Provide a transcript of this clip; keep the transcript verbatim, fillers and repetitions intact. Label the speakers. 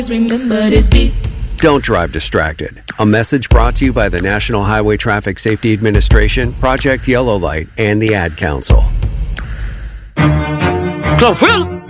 Speaker 1: Remember this beat.
Speaker 2: Don't drive distracted. A message brought to you by the National Highway Traffic Safety Administration, Project Yellow Light, and the Ad Council.
Speaker 3: Fulfill